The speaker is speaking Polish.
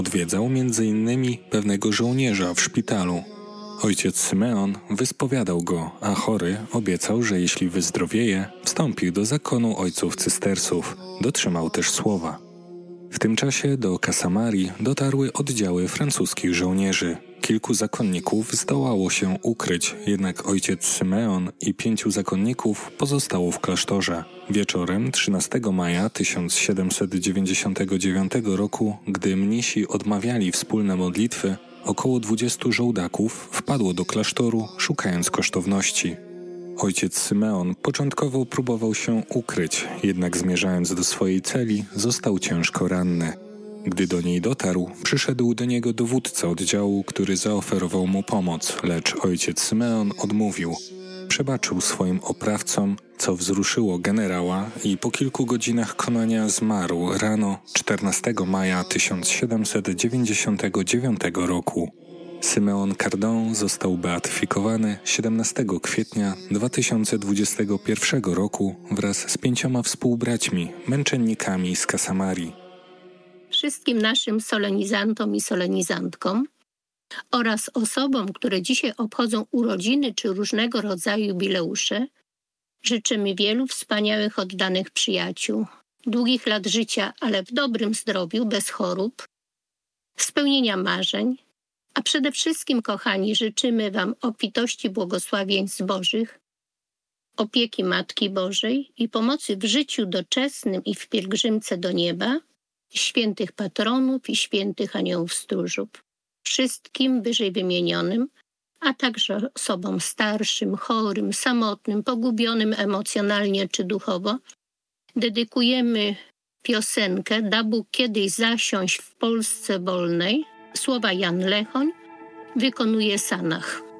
Odwiedzał m.in. pewnego żołnierza w szpitalu. Ojciec Symeon wyspowiadał go, a chory obiecał, że jeśli wyzdrowieje, wstąpi do zakonu ojców cystersów. Dotrzymał też słowa. W tym czasie do Casamarii dotarły oddziały francuskich żołnierzy. Kilku zakonników zdołało się ukryć, jednak ojciec Symeon i 5 zakonników pozostało w klasztorze. Wieczorem 13 maja 1799 roku, gdy mnisi odmawiali wspólne modlitwy, około 20 żołdaków wpadło do klasztoru, szukając kosztowności. Ojciec Symeon początkowo próbował się ukryć, jednak zmierzając do swojej celi, został ciężko ranny. Gdy do niej dotarł, przyszedł do niego dowódca oddziału, który zaoferował mu pomoc, lecz ojciec Symeon odmówił. Przebaczył swoim oprawcom, co wzruszyło generała i po kilku godzinach konania zmarł rano 14 maja 1799 roku. Symeon Cardon został beatyfikowany 17 kwietnia 2021 roku wraz z 5 współbraćmi, męczennikami z Casamarii. Wszystkim naszym solenizantom i solenizantkom oraz osobom, które dzisiaj obchodzą urodziny czy różnego rodzaju jubileusze, życzymy wielu wspaniałych, oddanych przyjaciół, długich lat życia, ale w dobrym zdrowiu, bez chorób, spełnienia marzeń, a przede wszystkim, kochani, życzymy Wam obfitości błogosławieństw Bożych, opieki Matki Bożej i pomocy w życiu doczesnym i w pielgrzymce do nieba, świętych patronów i świętych aniołów stróżów. Wszystkim wyżej wymienionym, a także osobom starszym, chorym, samotnym, pogubionym emocjonalnie czy duchowo, dedykujemy piosenkę „Da Bóg kiedyś zasiąść w Polsce wolnej”. Słowa Jan Lechoń, wykonuje Sanach.